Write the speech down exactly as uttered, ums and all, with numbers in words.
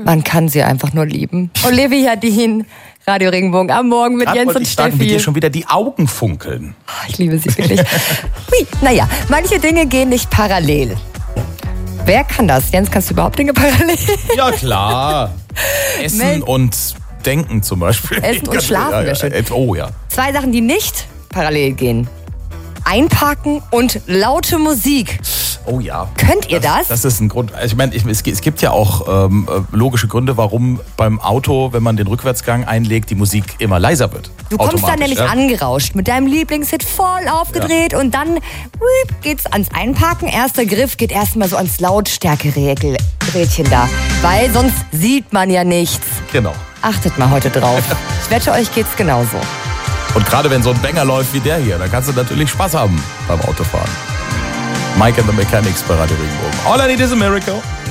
Man kann sie einfach nur lieben. Olivia Dean, Radio Regenbogen am Morgen mit Grad Jens wollte und ich sagen, Steffi. wie dir schon wieder die Augen funkeln. Ich liebe sie wirklich. Hui, naja, manche Dinge gehen nicht parallel. Wer kann das? Jens, kannst du überhaupt Dinge parallel? Ja, klar. Essen Mel- und Denken zum Beispiel. Essen und Schlafen ja, ja. wäre schön. Oh ja. Zwei Sachen, die nicht parallel gehen. Einparken und laute Musik. Oh ja. Könnt ihr das? Das ist ein Grund. Also ich meine, ich, es, es gibt ja auch ähm, logische Gründe, warum beim Auto, wenn man den Rückwärtsgang einlegt, die Musik immer leiser wird. Du kommst dann Automatisch, nämlich ja? angerauscht mit deinem Lieblingshit voll aufgedreht und dann wuip, geht's ans Einparken. Erster Griff geht erstmal so ans Lautstärkerädchen da, weil sonst sieht man ja nichts. Genau. Achtet mal heute drauf. Ich wette, euch geht's genauso. Und gerade wenn so ein Banger läuft wie der hier, dann kannst du natürlich Spaß haben beim Autofahren. Mike and the Mechanics bei Radio Regenbogen. All I need is a miracle.